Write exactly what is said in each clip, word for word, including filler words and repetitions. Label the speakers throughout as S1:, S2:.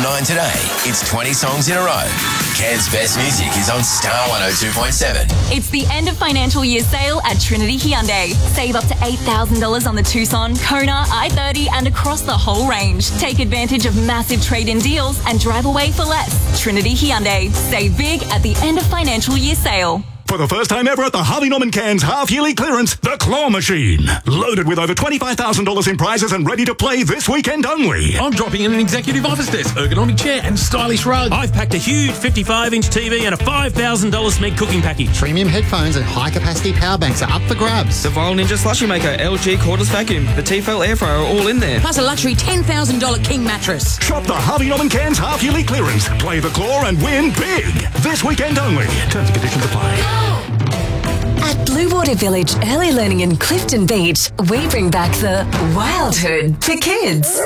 S1: nine today. It's twenty songs in a row. Cairns' best music is on Star one oh two point seven.
S2: It's the end of financial year sale at Trinity Hyundai. Save up to eight thousand dollars on the Tucson, Kona, I thirty and across the whole range. Take advantage of massive trade-in deals and drive away for less. Trinity Hyundai. Save big at the end of financial year sale.
S3: For the first time ever at the Harvey Norman Cairns half-yearly clearance, the Claw Machine. Loaded with over twenty-five thousand dollars in prizes and ready to play this weekend only.
S4: I'm dropping in an executive office desk, ergonomic chair and stylish rug. I've packed a huge fifty-five inch T V and a five thousand dollars Smeg cooking package.
S5: Premium headphones and high-capacity power banks are up for grabs.
S6: The Vinyl Ninja Slushy Maker, L G cordless vacuum, the Tefal air fryer are all in there.
S7: Plus a luxury ten thousand dollars King mattress.
S3: Shop the Harvey Norman Cairns half-yearly clearance. Play the Claw and win big. This weekend only. Terms and conditions apply.
S8: At Bluewater Village Early Learning in Clifton Beach, we bring back the wildhood to kids.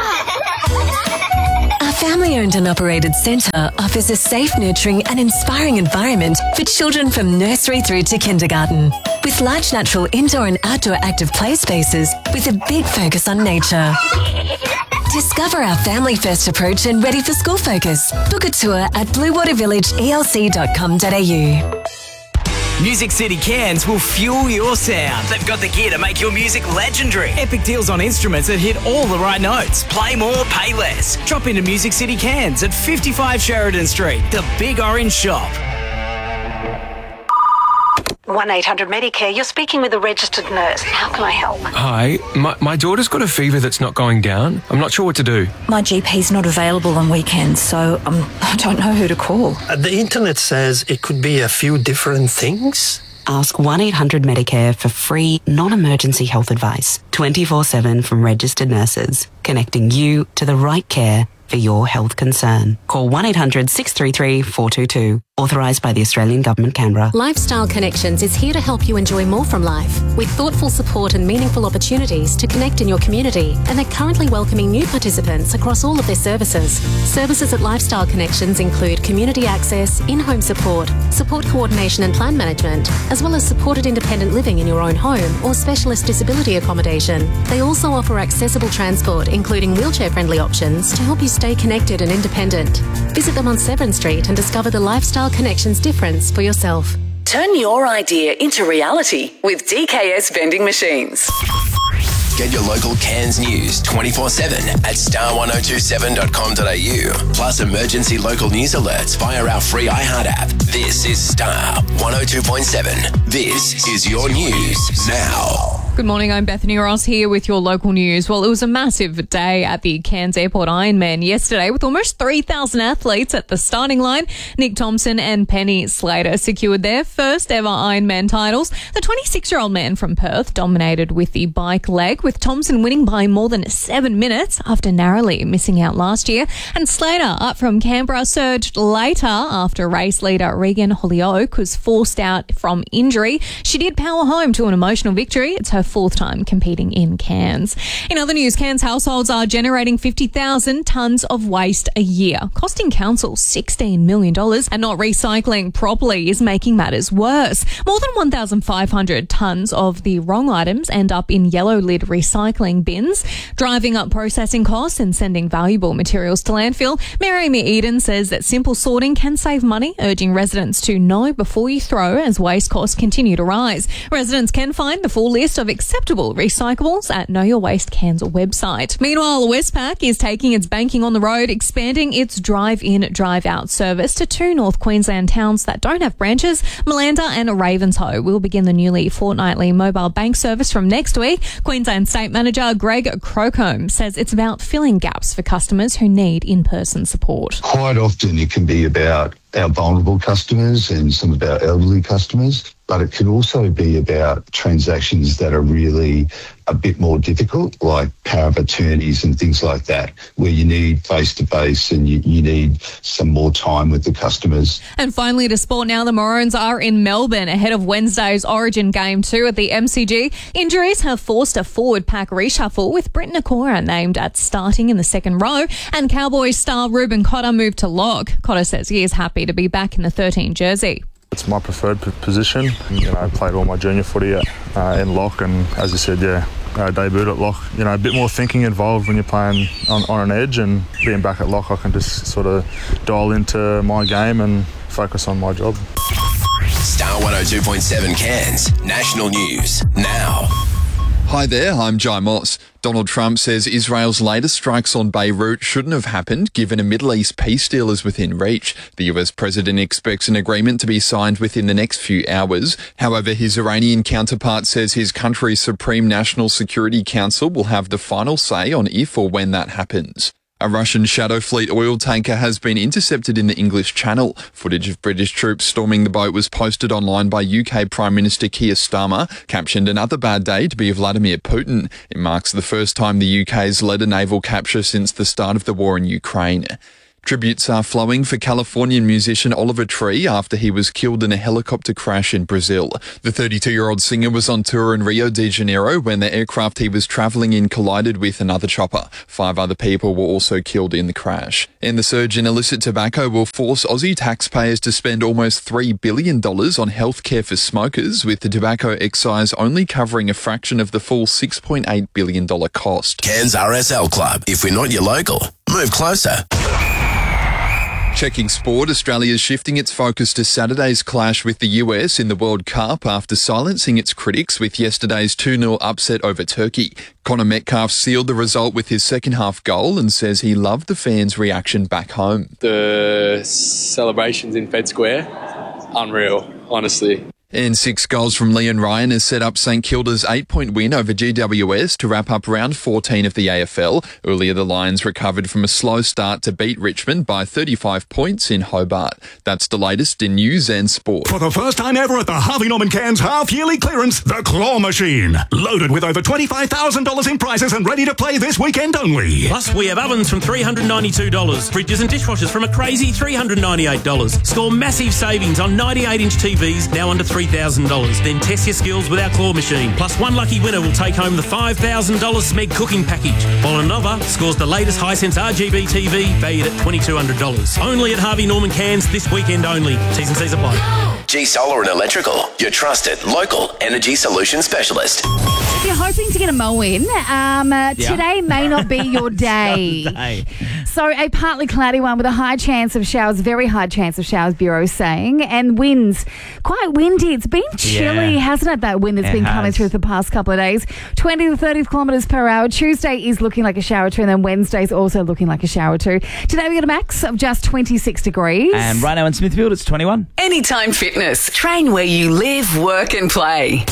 S8: Our family-owned and operated centre offers a safe, nurturing and inspiring environment for children from nursery through to kindergarten. With large natural indoor and outdoor active play spaces with a big focus on nature. Discover our family-first approach and ready for school focus. Book a tour at blue water village e l c dot com dot a u.
S9: Music City Cairns will fuel your sound. They've got the gear to make your music legendary. Epic deals on instruments that hit all the right notes. Play more, pay less. Drop into Music City Cairns at fifty-five Sheridan Street, the Big Orange Shop.
S10: one eight hundred Medicare, you're speaking with a registered nurse. How can I help?
S11: Hi, my, my daughter's got a fever that's not going down. I'm not sure what to do.
S12: My G P's not available on weekends, so um, I don't know who to call.
S13: Uh, the internet says it could be a few different things.
S14: Ask one eight hundred Medicare for free, non-emergency health advice. twenty-four seven from registered nurses, connecting you to the right care for your health concern. Call one eight hundred six three three four two two. Authorised by the Australian Government, Canberra.
S15: Lifestyle Connections is here to help you enjoy more from life with thoughtful support and meaningful opportunities to connect in your community, and they're currently welcoming new participants across all of their services. Services at Lifestyle Connections include community access, in-home support, support coordination and plan management, as well as supported independent living in your own home or specialist disability accommodation. They also offer accessible transport, including wheelchair-friendly options, to help you stay connected and independent. Visit them on Severn Street and discover the Lifestyle Connections difference for yourself.
S8: Turn your idea into reality with D K S Vending Machines.
S1: Get your local Cairns news twenty-four seven at star one oh two seven dot com dot a u. Plus emergency local news alerts via our free iHeart app. This is Star one oh two point seven. This is your news now.
S16: Good morning, I'm Bethany Ross here with your local news. Well, it was a massive day at the Cairns Airport Ironman yesterday with almost three thousand athletes at the starting line. Nick Thompson and Penny Slater secured their first ever Ironman titles. The twenty-six-year-old man from Perth dominated with the bike leg, with Thompson winning by more than seven minutes after narrowly missing out last year. And Slater, up from Canberra, surged later after race leader Regan Hollyoak was forced out from injury. She did power home to an emotional victory. It's her fourth time competing in Cairns. In other news, Cairns households are generating fifty thousand tonnes of waste a year, costing council sixteen million dollars, and not recycling properly is making matters worse. More than one thousand five hundred tonnes of the wrong items end up in yellow lid recycling bins, driving up processing costs and sending valuable materials to landfill. Mayor Amy Eden says that simple sorting can save money, urging residents to know before you throw as waste costs continue to rise. Residents can find the full list of acceptable recyclables at Know Your Waste Cairns website. Meanwhile, Westpac is taking its banking on the road, expanding its drive-in, drive-out service to two North Queensland towns that don't have branches. Malanda and Ravenshoe will begin the newly fortnightly mobile bank service from next week. Queensland State Manager Greg Crocombe says it's about filling gaps for customers who need in-person support.
S17: Quite often it can be about our vulnerable customers and some of our elderly customers, but it can also be about transactions that are really a bit more difficult, like power of attorneys and things like that, where you need face-to-face and you, you need some more time with the customers.
S16: And finally to sport now, the Maroons are in Melbourne ahead of Wednesday's Origin Game two at the M C G. Injuries have forced a forward pack reshuffle, with Britt Nakora named at starting in the second row and Cowboys star Ruben Cotter moved to lock. Cotter says he is happy to be back in the thirteen jersey.
S18: It's my preferred p- position. You know, I played all my junior footy at, uh, in lock, and as you said, yeah, uh, debuted at lock. You know, a bit more thinking involved when you're playing on, on an edge, and being back at lock, I can just sort of dial into my game and focus on my job.
S1: Star one oh two point seven Cairns National News now.
S19: Hi there, I'm Jai Moss. Donald Trump says Israel's latest strikes on Beirut shouldn't have happened given a Middle East peace deal is within reach. The U S president expects an agreement to be signed within the next few hours. However, his Iranian counterpart says his country's Supreme National Security Council will have the final say on if or when that happens. A Russian Shadow Fleet oil tanker has been intercepted in the English Channel. Footage of British troops storming the boat was posted online by U K Prime Minister Keir Starmer, captioned "Another bad day to be Vladimir Putin." It marks the first time the U K's led a naval capture since the start of the war in Ukraine. Tributes are flowing for Californian musician Oliver Tree after he was killed in a helicopter crash in Brazil. The thirty-two-year-old singer was on tour in Rio de Janeiro when the aircraft he was travelling in collided with another chopper. Five other people were also killed in the crash. And the surge in illicit tobacco will force Aussie taxpayers to spend almost three billion dollars on healthcare for smokers, with the tobacco excise only covering a fraction of the full six point eight billion dollars cost.
S1: Cairns R S L Club. If we're not your local, move closer.
S19: Checking sport, Australia is shifting its focus to Saturday's clash with the U S in the World Cup after silencing its critics with yesterday's two nil upset over Turkey. Connor Metcalf sealed the result with his second half goal and says he loved the fans' reaction back home.
S20: The celebrations in Fed Square, unreal, honestly.
S19: And six goals from Leon Ryan has set up St Kilda's eight-point win over G W S to wrap up round fourteen of the A F L. Earlier, the Lions recovered from a slow start to beat Richmond by thirty-five points in Hobart. That's the latest in news and sport.
S3: For the first time ever at the Harvey Norman Cairns half-yearly clearance, the Claw Machine. Loaded with over twenty-five thousand dollars in prizes and ready to play this weekend only.
S4: Plus, we have ovens from three hundred ninety-two dollars, fridges and dishwashers from a crazy three hundred ninety-eight dollars. Score massive savings on ninety-eight inch T Vs, now under three thousand dollars. Then test your skills with our Claw Machine. Plus, one lucky winner will take home the five thousand dollars Smeg cooking package, while another scores the latest Hisense R G B T V valued at twenty-two hundred dollars. Only at Harvey Norman Cairns this weekend only. T's and C's apply.
S1: G Solar and Electrical, your trusted local energy solution specialist.
S21: If you're hoping to get a mow in, um, uh,
S1: Yeah.
S21: today may not be your day.
S22: Day.
S21: So a partly cloudy one with a high chance of showers, very high chance of showers, Bureau saying, and winds, quite windy. It's been chilly,
S22: Yeah.
S21: hasn't it, that wind that's
S22: It
S21: been coming
S22: has.
S21: through for the past couple of days. twenty to thirty kilometres per hour. Tuesday is looking like a shower too, and then Wednesday's also looking like a shower too. Today we got a max of just twenty-six degrees.
S22: And right now in Smithfield, it's twenty-one.
S23: Anytime Fitness. Train where you live, work and play.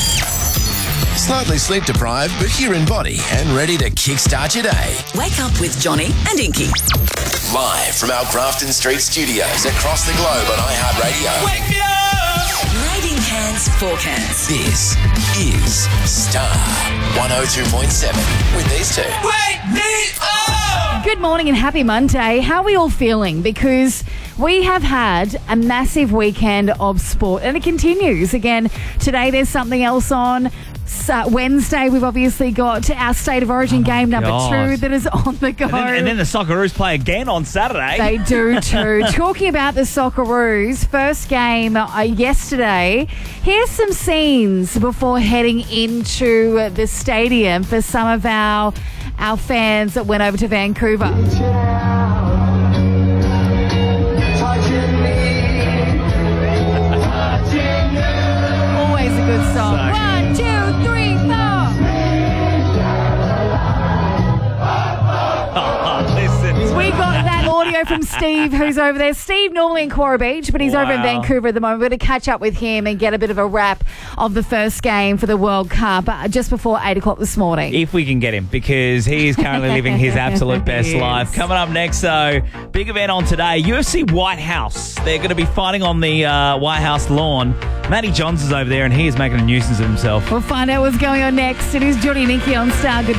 S1: Slightly sleep deprived, but here in body and ready to kickstart your day.
S23: Wake up with Johnny and Inky.
S1: Live from our Grafton Street studios across the globe on iHeartRadio. Wake me up!
S23: Rating cans for cans.
S1: This is Star one oh two point seven with these two. Wake me up!
S21: Good morning and happy Monday. How are we all feeling? Because we have had a massive weekend of sport and it continues. Again, today there's something else on. So Wednesday, we've obviously got our State of Origin game number
S22: God.
S21: two that is on the go.
S22: And then, and then the Socceroos play again on Saturday.
S21: They do too. Talking about the Socceroos, first game uh, yesterday. Here's some scenes before heading into the stadium for some of our our fans that went over to Vancouver. Always a good song.
S22: So
S21: One, two, three, four.
S22: Oh, listen.
S21: We got that audio from Steve, who's over there. Steve normally in Cora Beach, but he's over in
S22: Wow.
S21: Vancouver at the moment. We're going to catch up with him and get a bit of a wrap of the first game for the World Cup uh, just before eight o'clock this morning.
S22: If we can get him, because he is currently living his absolute best
S21: He is.
S22: life. Coming up next, though, big event on today. U F C White House. They're going to be fighting on the uh, White House lawn. Matty Johns is over there, and he is making a nuisance of himself.
S21: We'll find out what's going on next. It is Johnny and Nikki on Star. Good